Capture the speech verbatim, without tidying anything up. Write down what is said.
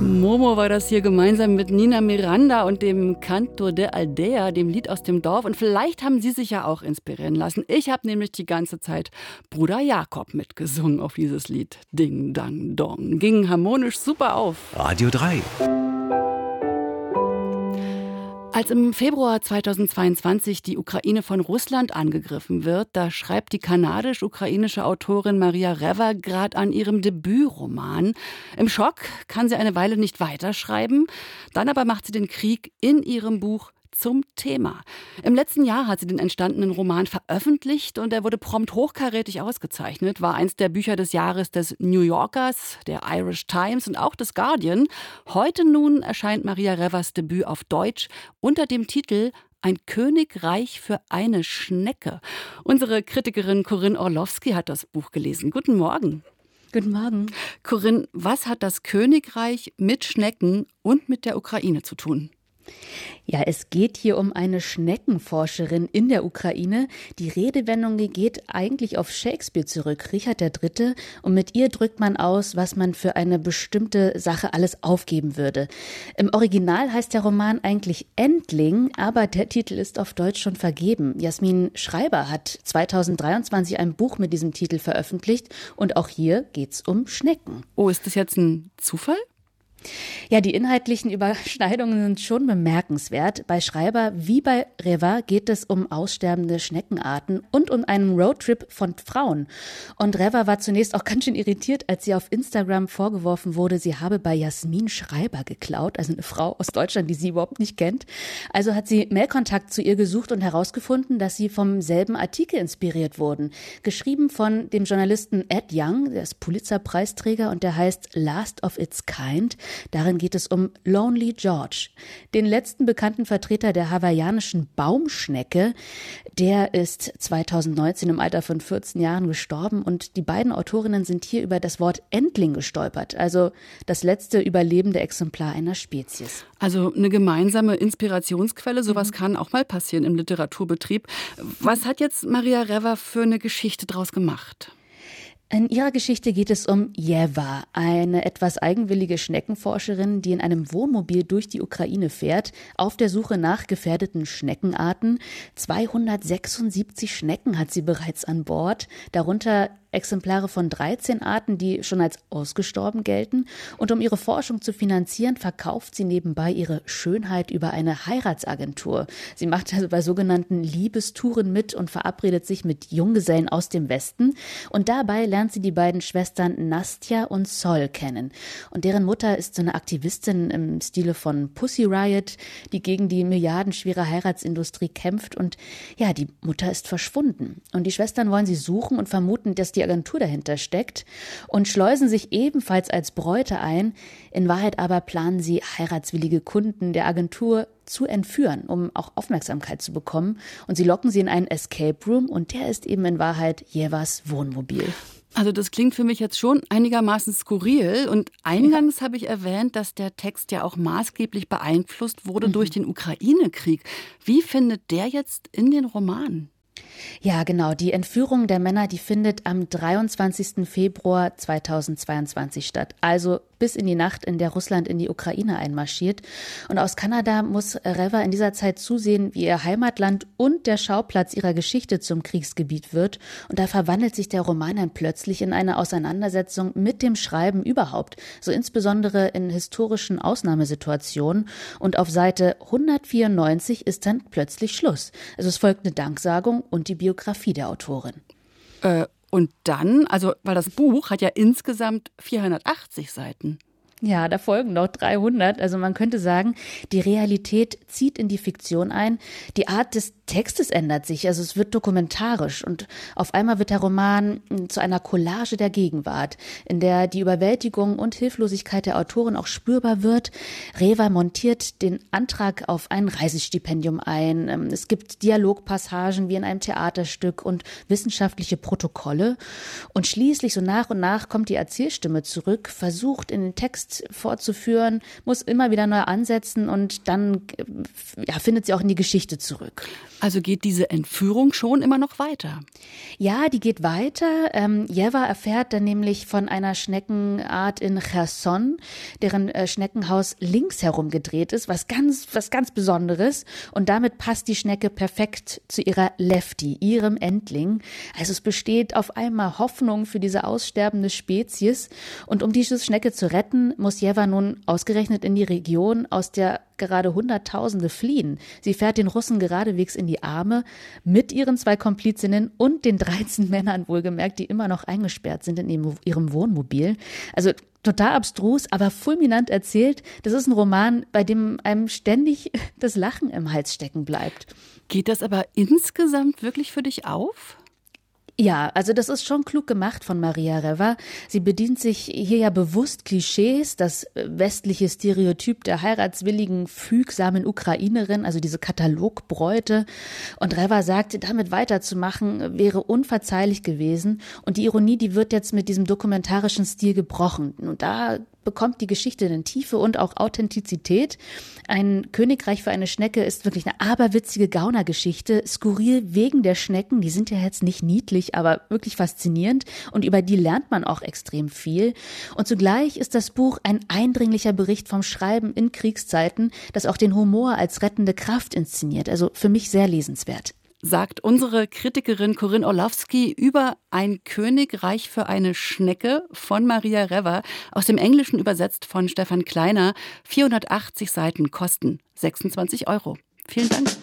Momo war das hier gemeinsam mit Nina Miranda und dem Canto de Aldea, dem Lied aus dem Dorf. Und vielleicht haben Sie sich ja auch inspirieren lassen. Ich habe nämlich die ganze Zeit Bruder Jakob mitgesungen auf dieses Lied. Ding, dang, dong. Ging harmonisch super auf. Radio drei. Als im Februar zweitausendzweiundzwanzig die Ukraine von Russland angegriffen wird, da schreibt die kanadisch-ukrainische Autorin Maria Reva gerade an ihrem Debütroman. Im Schock kann sie eine Weile nicht weiterschreiben, dann aber macht sie den Krieg in ihrem Buch zum Thema. Im letzten Jahr hat sie den entstandenen Roman veröffentlicht und er wurde prompt hochkarätig ausgezeichnet, war eins der Bücher des Jahres des New Yorkers, der Irish Times und auch des Guardian. Heute nun erscheint Maria Revas Debüt auf Deutsch unter dem Titel Ein Königreich für eine Schnecke. Unsere Kritikerin Corinne Orlowski hat das Buch gelesen. Guten Morgen. Guten Morgen. Corinne, was hat das Königreich mit Schnecken und mit der Ukraine zu tun? Ja, es geht hier um eine Schneckenforscherin in der Ukraine. Die Redewendung geht eigentlich auf Shakespeare zurück, Richard der Dritte. Und mit ihr drückt man aus, was man für eine bestimmte Sache alles aufgeben würde. Im Original heißt der Roman eigentlich Entling, aber der Titel ist auf Deutsch schon vergeben. Jasmin Schreiber hat zweitausenddreiundzwanzig ein Buch mit diesem Titel veröffentlicht. Und auch hier geht's um Schnecken. Oh, ist das jetzt ein Zufall? Ja, die inhaltlichen Überschneidungen sind schon bemerkenswert. Bei Schreiber wie bei Reva geht es um aussterbende Schneckenarten und um einen Roadtrip von Frauen. Und Reva war zunächst auch ganz schön irritiert, als sie auf Instagram vorgeworfen wurde, sie habe bei Jasmin Schreiber geklaut, also eine Frau aus Deutschland, die sie überhaupt nicht kennt. Also hat sie Mailkontakt zu ihr gesucht und herausgefunden, dass sie vom selben Artikel inspiriert wurden. Geschrieben von dem Journalisten Ed Young, der ist Pulitzer-Preisträger und der heißt Last of Its Kind. Darin geht es um Lonely George, den letzten bekannten Vertreter der hawaiianischen Baumschnecke. Der ist zweitausendneunzehn im Alter von vierzehn Jahren gestorben und die beiden Autorinnen sind hier über das Wort Entling gestolpert, also das letzte überlebende Exemplar einer Spezies. Also eine gemeinsame Inspirationsquelle, sowas mhm. kann auch mal passieren im Literaturbetrieb. Was hat jetzt Maria Reva für eine Geschichte draus gemacht? In ihrer Geschichte geht es um Jeva, eine etwas eigenwillige Schneckenforscherin, die in einem Wohnmobil durch die Ukraine fährt, auf der Suche nach gefährdeten Schneckenarten. zweihundertsechsundsiebzig Schnecken hat sie bereits an Bord, darunter Exemplare von dreizehn Arten, die schon als ausgestorben gelten. Und um ihre Forschung zu finanzieren, verkauft sie nebenbei ihre Schönheit über eine Heiratsagentur. Sie macht also bei sogenannten Liebestouren mit und verabredet sich mit Junggesellen aus dem Westen. Und dabei lernt sie die beiden Schwestern Nastja und Sol kennen. Und deren Mutter ist so eine Aktivistin im Stile von Pussy Riot, die gegen die milliardenschwere Heiratsindustrie kämpft. Und ja, die Mutter ist verschwunden. Und die Schwestern wollen sie suchen und vermuten, dass die Agentur dahinter steckt und schleusen sich ebenfalls als Bräute ein. In Wahrheit aber planen sie, heiratswillige Kunden der Agentur zu entführen, um auch Aufmerksamkeit zu bekommen. Und sie locken sie in einen Escape Room und der ist eben in Wahrheit Jevas Wohnmobil. Also das klingt für mich jetzt schon einigermaßen skurril. Und eingangs ja. habe ich erwähnt, dass der Text ja auch maßgeblich beeinflusst wurde mhm. durch den Ukraine-Krieg. Wie findet der jetzt in den Roman? Ja, genau. Die Entführung der Männer, die findet am dreiundzwanzigsten Februar zweitausendzweiundzwanzig statt. Also bis in die Nacht, in der Russland in die Ukraine einmarschiert. Und aus Kanada muss Reva in dieser Zeit zusehen, wie ihr Heimatland und der Schauplatz ihrer Geschichte zum Kriegsgebiet wird. Und da verwandelt sich der Roman dann plötzlich in eine Auseinandersetzung mit dem Schreiben überhaupt. So insbesondere in historischen Ausnahmesituationen. Und auf Seite hundertvierundneunzig ist dann plötzlich Schluss. Also es folgt eine Danksagung und die Biografie der Autorin. Äh, und dann, also weil das Buch hat ja insgesamt vierhundertachtzig Seiten. Ja, da folgen noch dreihundert. Also man könnte sagen, die Realität zieht in die Fiktion ein. Die Art des Textes ändert sich, also es wird dokumentarisch und auf einmal wird der Roman zu einer Collage der Gegenwart, in der die Überwältigung und Hilflosigkeit der Autorin auch spürbar wird. Reva montiert den Antrag auf ein Reisestipendium ein. Es gibt Dialogpassagen wie in einem Theaterstück und wissenschaftliche Protokolle. Und schließlich so nach und nach kommt die Erzählstimme zurück, versucht in den Text Text fortzuführen, muss immer wieder neu ansetzen und dann ja, findet sie auch in die Geschichte zurück. Also geht diese Entführung schon immer noch weiter? Ja, die geht weiter. Ähm, Jewa erfährt dann nämlich von einer Schneckenart in Cherson, deren äh, Schneckenhaus links herum gedreht ist, was ganz, was ganz Besonderes. Und damit passt die Schnecke perfekt zu ihrer Lefty, ihrem Entling. Also es besteht auf einmal Hoffnung für diese aussterbende Spezies. Und um diese Schnecke zu retten, muss Jewa nun ausgerechnet in die Region, aus der gerade Hunderttausende fliehen. Sie fährt den Russen geradewegs in die Arme mit ihren zwei Komplizinnen und den dreizehn Männern wohlgemerkt, die immer noch eingesperrt sind in ihrem Wohnmobil. Also total abstrus, aber fulminant erzählt. Das ist ein Roman, bei dem einem ständig das Lachen im Hals stecken bleibt. Geht das aber insgesamt wirklich für dich auf? Ja, also das ist schon klug gemacht von Maria Reva. Sie bedient sich hier ja bewusst Klischees, das westliche Stereotyp der heiratswilligen, fügsamen Ukrainerin, also diese Katalogbräute. Und Reva sagte, damit weiterzumachen, wäre unverzeihlich gewesen. Und die Ironie, die wird jetzt mit diesem dokumentarischen Stil gebrochen. Und da bekommt die Geschichte eine Tiefe und auch Authentizität. Ein Königreich für eine Schnecke ist wirklich eine aberwitzige Gaunergeschichte, skurril wegen der Schnecken, die sind ja jetzt nicht niedlich, aber wirklich faszinierend und über die lernt man auch extrem viel. Und zugleich ist das Buch ein eindringlicher Bericht vom Schreiben in Kriegszeiten, das auch den Humor als rettende Kraft inszeniert, also für mich sehr lesenswert. Sagt unsere Kritikerin Corinne Orlowski über Ein Königreich für eine Schnecke von Maria Reva, aus dem Englischen übersetzt von Stefan Kleiner. vierhundertachtzig Seiten kosten sechsundzwanzig Euro. Vielen Dank.